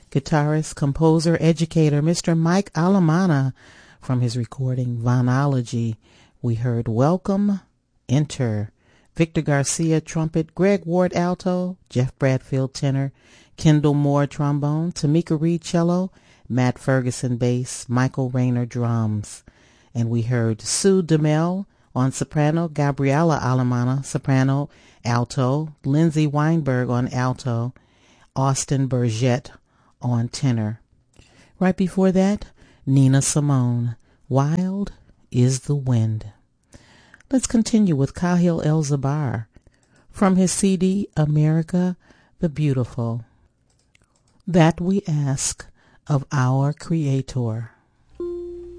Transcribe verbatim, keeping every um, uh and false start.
guitarist, composer, educator, Mister Mike Alamana. From his recording Vonology, we heard Welcome, Enter. Victor Garcia, trumpet, Greg Ward, alto, Jeff Bradfield, tenor, Kendall Moore, trombone, Tamika Reed, cello, Matt Ferguson, bass, Michael Rayner, drums. And we heard Sue DeMel on soprano, Gabriella Alamana, soprano, alto, Lindsay Weinberg on alto, Austin Burgett on tenor. Right before that, Nina Simone, Wild is the Wind. Let's continue with Kahil El-Zabar from his C D, America the Beautiful. That we ask of our Creator.